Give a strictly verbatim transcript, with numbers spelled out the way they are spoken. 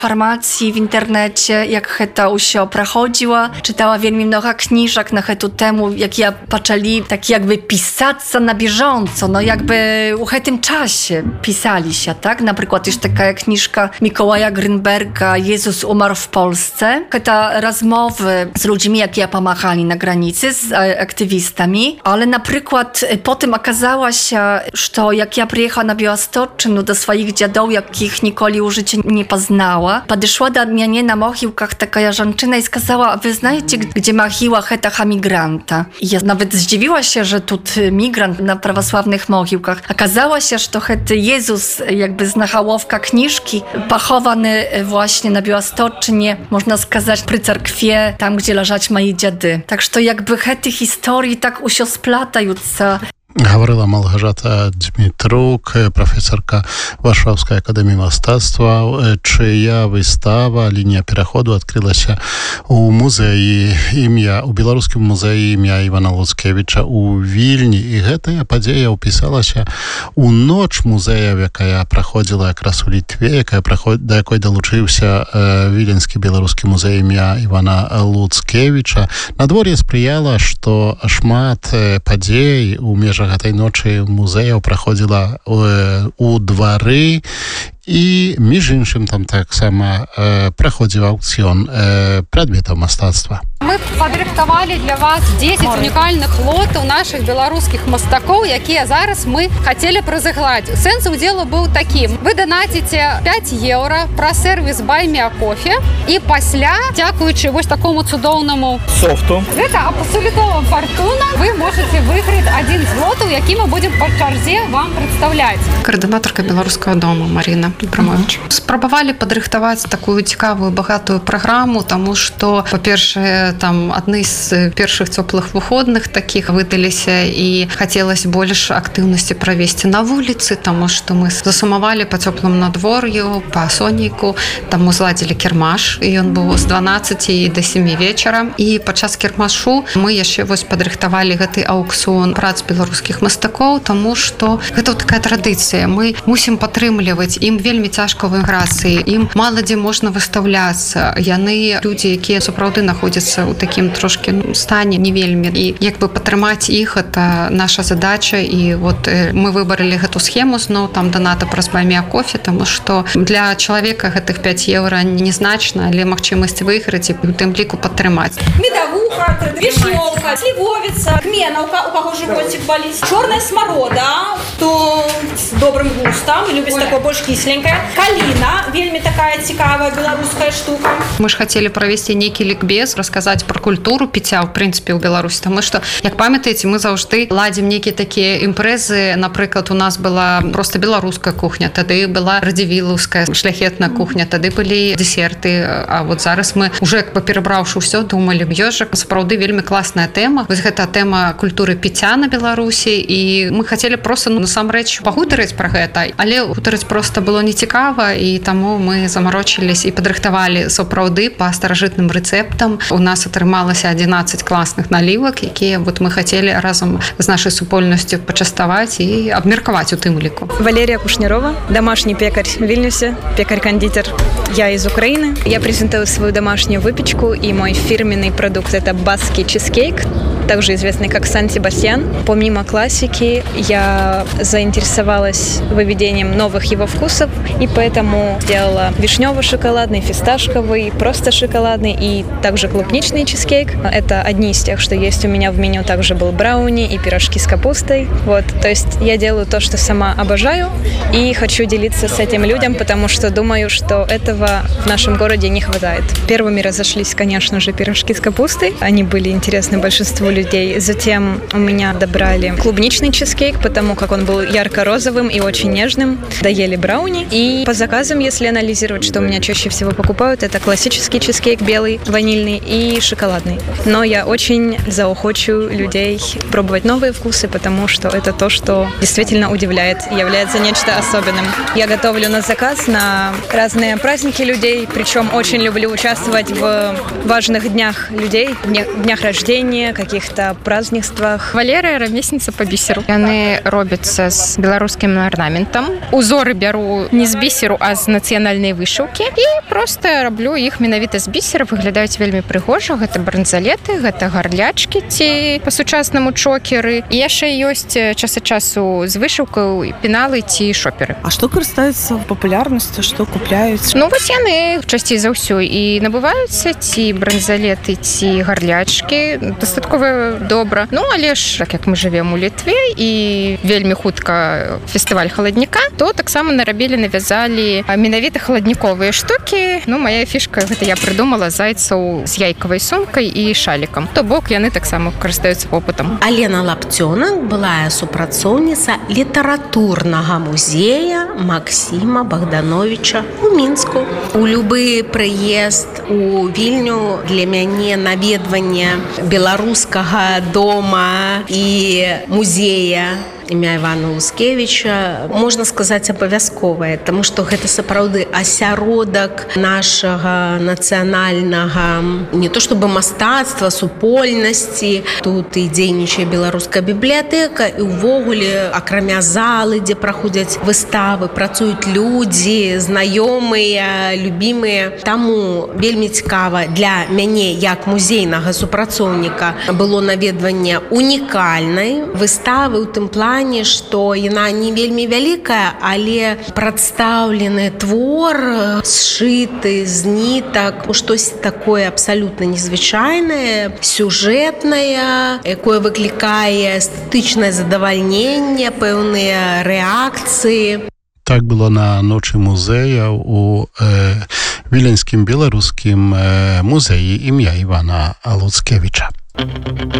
informacji w internecie, jak гэта ўсё праходзіла. Чытала вельмі много кніжак на гэту тему, якія пачалі так якby пісацца на бieżąco, no jakby у гэтым czasie pisaliście, tak? Напрыклад, jest taka kniżka Mikołaja Grünberga Jezus umarł w Polsce. Гэта rozmowy z ludźmi, jakie pomachali na granicy, z aktywistami, ale napрыклад potem okazało się, że jak ja przyjechała na Białostoczynę do swoich dziadów, jakich nikoли w życiu nie poznała, podeszła do mnie na mogiłkach taka żonczyna i skazała, wy знаете, gdzie mogiła heta migranta. I ja nawet zdziwiła się, że tu migrant na prawosławnych mogiłkach. Okazało się, że to hety Jezus jakby z nachałowka kniżki pochowany właśnie na Białostoczynie, można skazać przy cerkwie, tam gdzie leżać moi dziady. Tak, że to jakby hety historii tak usio splatające. Гаварыла Малгажата Дмітрук, прафесарка Варшаўскай акадэміі мастацтва, чыя выстава «Лінія пераходу» адкрылася у музеі імя, у беларускім музеі імя Івана Луцкевіча у Вільні. І гэтая падзея ўпісалася у ноч музея, якая праходзіла якраз у Літве, якая праход... да якой далучыўся э, Віленскі беларускі музей імя Івана Луцкевіча. Надвор'е спрыяла, што шмат э, падзей у межах гэтай ночы музеяў праходзіла э, у двары, і між іншым там таксама э, праходзіў аукцыён э, прадметаў мастацтва. Мы падрыхтавалі для вас дзесяць унікальных лотаў нашых беларускіх мастакоў, якія зараз мы хацелі разыграць. Сэнс удзелу быў такім: вы данаціце пяць еўра праз сервіс Buy Me a Coffee, і пасля, дзякуючы вось такому цудоўнаму софту, гэта абсалютова фартуна, вы можете выйграць адзін з лотаў, які мы будзем па чарзе вам прадстаўляць. Каардынатарка беларускага дома Марина Абрамович. Спрабавалі падрыхтаваць такую цікавую, багатую праграму, таму што, па-першае, там адны з першых цёплых выходных такіх выдаліся, і хацелася больш актыўнасці правесці на вуліцы, таму што мы засумавалі па цёплым надвор'ю, па сонейку, там мы зладзілі кірмаш, і ён быў з дванаццаці да сямі вечара. І падчас кірмашу мы яшчэ вось падрыхтавалі гэты аукцыён прац беларускіх мастакоў, таму што гэта такая традыцыя. Мы мусім падтрымліваць, ім вельмі цяжка ў эміграцыі, ім мала дзе можна выстаўляцца. Яны людзі, якія сапраўды знаходзяцца ў такім трошкі стане не вельмі. І як бы падтрымаць іх, это наша задача. І вот мы выбралі гэту схему зноў там даната праз Buy Me a Coffee, таму што для чалавека гэтых пяць еўра незначна, але магчымасць выйграць і у тым ліку падтрымаць. Медовуха, вишнёвка, сливовица, кменаўка, у каго животик болит, чорная смарода, то с добрым густом, любіць такое больш кисленькое, каліна, вельмі такая цікавая беларуская штука. Мы ж хацелі правесці нейкі лікбез, расказаць пра культуру піцця, в прынцыпе, ў Беларусі, таму што, як памятаеце, мы заўжды ладзім нейкія такія імпрэзы. Напрыклад, у нас была проста беларуская кухня, тады была радзівілаўская шляхетная кухня, тады былі дэсерты, а вот зараз мы уже, як бы перабраўшы ўсё, думалі, ёжак, сапраўды вельмі класная тэма. Вось гэта тэма культуры піцця на Беларусі, і мы хацелі проста, ну, насамрэч пагутарыць пра гэта, але гутарыць проста было нецікава, і таму мы замарочылись і падрыхтавалі сапраўды па старажытным рэцэптам. У нас атрымалася адзінаццаць класных налівак, якія вот мы хацелі разам з нашай супольнасцю пачаставаць і абмеркаваць у тым ліку. Валерия Кушнярова, домашний пекарь в Вильнюсе, пекарь-кондитер. Я из Украины. Я презентую свою домашнюю выпечку, и мой фирменный продукт – это баскский чизкейк, также известный как Сан-Себастьян. Помимо классики, я заинтересовалась выведением новых его вкусов, и поэтому сделала вишнево-шоколадный, фисташковый, просто шоколадный и также клубничный чизкейк. Это одни из тех, что есть у меня в меню. Также был брауни и пирожки с капустой. Вот, то есть я делаю то, что сама обожаю, и хочу делиться с этим людям, потому что думаю, что этого в нашем городе не хватает. Первыми разошлись, конечно же, пирожки с капустой. Они были интересны большинству людей. Затем у меня добрали клубничный чизкейк, потому как он был ярко-розовым и очень нежным. Доели брауни. И по заказам, если анализировать, что у меня чаще всего покупают, это классический чизкейк белый, ванильный и шоколадный. Но я очень заохочу людей пробовать новые вкусы, потому что это то, что действительно удивляет, является нечто особенным. Я готовлю на заказ на разные праздники людей, причем очень люблю участвовать в важных днях людей, Дне днях рождения, каких-то празднествах. Валерия ровесница по бісеру. Яны робяцца з беларускім арнаментам. Узоры бяру не з бісеру, а з нацыянальнай вышыўкі. І просто раблю іх менавіта з бісера. Выглядаюць вельмі прыгожа. Гэта бранзалеты, гэта гарлячкі ці па-сучаснаму чокеры. І яшчэ ёсць час ад часу з вышыўкаў пеналы ці шоперы. А што карыстаецца папулярнасцю, што купляюць? Ну вось яны часцей за ўсё і набываюцца ці бранзалеты, ці гарлячкі. Дастаткова добра. Ну але ж, так як мы жывем у Літве і вельмі хутка фестываль халадніка, то таксама нарабілі, навязалі менавіта халадніковыя штукі. Ну моя фішка, гэта я прыдумала зайцаў з яйкавай сумкай і шалікам. То бок яны таксама карыстаюцца попытам. Алена Лапцёнак была супрацоўніца літаратурнага музея Максіма Богдановича у Мінску. У любы прыезд у Вільню для мяне наведванне беларускага дома і музея імя Івана Лускевіча, можна сказаць, абавязковае, таму што гэта сапраўды асяродак нашага нацыянальнага не то чтобы мастацтва, супольнасці. Тут і дзейнічае беларуская бібліятэка, і ўвогуле, акрамя залы, дзе праходзяць выставы, працуюць людзі, знаёмыя, любімыя. Таму вельмі цікава для мяне, як музейнага супрацоўніка, было наведванне унікальнай выставы ў тым плане, што яна не вельмі вялікая, але прадстаўлены твор сшыты з нітак, штось такое абсалютна незвычайнае, сюжэтнае, якое выклікае эстэтычнае задавальненне, пэўныя рэакцыі. Так было на ночы музея у э, Віленскім беларускім э, музеі імя Івана Луцкевіча.